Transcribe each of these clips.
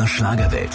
MDR Schlagerwelt.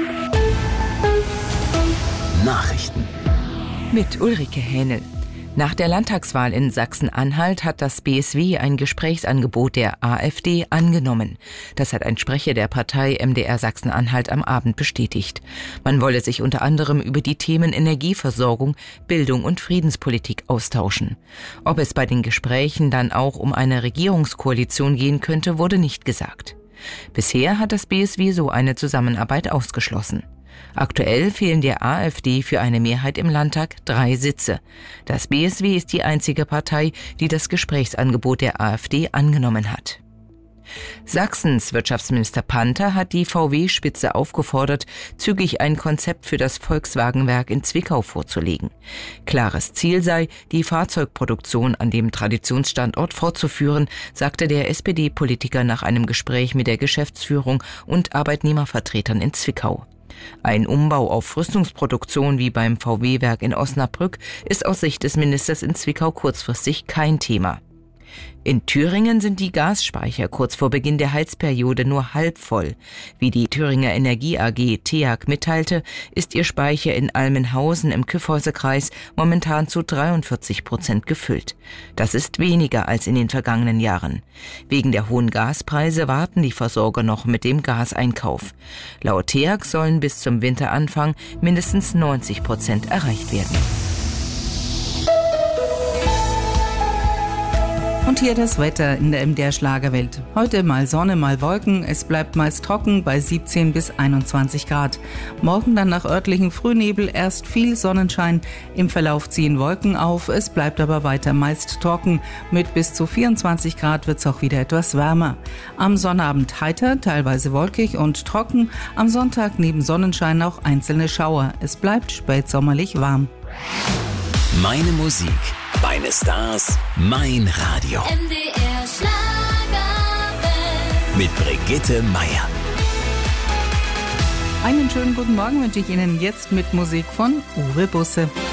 Nachrichten. Mit Ulrike Hähnel. Nach der Landtagswahl in Sachsen-Anhalt hat das BSW ein Gesprächsangebot der AfD angenommen. Das hat ein Sprecher der Partei MDR Sachsen-Anhalt am Abend bestätigt. Man wolle sich unter anderem über die Themen Energieversorgung, Bildung und Friedenspolitik austauschen. Ob es bei den Gesprächen dann auch um eine Regierungskoalition gehen könnte, wurde nicht gesagt. Bisher hat das BSW so eine Zusammenarbeit ausgeschlossen. Aktuell fehlen der AfD für eine Mehrheit im Landtag 3 Sitze. Das BSW ist die einzige Partei, die das Gesprächsangebot der AfD angenommen hat. Sachsens Wirtschaftsminister Panther hat die VW-Spitze aufgefordert, zügig ein Konzept für das Volkswagenwerk in Zwickau vorzulegen. Klares Ziel sei, die Fahrzeugproduktion an dem Traditionsstandort fortzuführen, sagte der SPD-Politiker nach einem Gespräch mit der Geschäftsführung und Arbeitnehmervertretern in Zwickau. Ein Umbau auf Rüstungsproduktion wie beim VW-Werk in Osnabrück ist aus Sicht des Ministers in Zwickau kurzfristig kein Thema. In Thüringen sind die Gasspeicher kurz vor Beginn der Heizperiode nur halb voll. Wie die Thüringer Energie AG TEAG mitteilte, ist ihr Speicher in Almenhausen im Kyffhäuserkreis momentan zu 43% gefüllt. Das ist weniger als in den vergangenen Jahren. Wegen der hohen Gaspreise warten die Versorger noch mit dem Gaseinkauf. Laut TEAG sollen bis zum Winteranfang mindestens 90% erreicht werden. Und hier das Wetter in der MDR Schlagerwelt. Heute mal Sonne, mal Wolken. Es bleibt meist trocken bei 17 bis 21 Grad. Morgen dann nach örtlichem Frühnebel erst viel Sonnenschein. Im Verlauf ziehen Wolken auf. Es bleibt aber weiter meist trocken. Mit bis zu 24 Grad wird es auch wieder etwas wärmer. Am Sonnabend heiter, teilweise wolkig und trocken. Am Sonntag neben Sonnenschein auch einzelne Schauer. Es bleibt spätsommerlich warm. Meine Musik, meine Stars, mein Radio. MDR Schlagerwelt. Mit Brigitte Meier. Einen schönen guten Morgen wünsche ich Ihnen jetzt mit Musik von Uwe Busse.